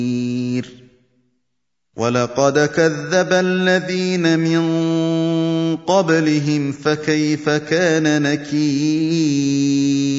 وَلَقَدْ كَذَّبَ الَّذِينَ مِن قَبْلِهِمْ فَكَيْفَ كَانَ نَكِيرِ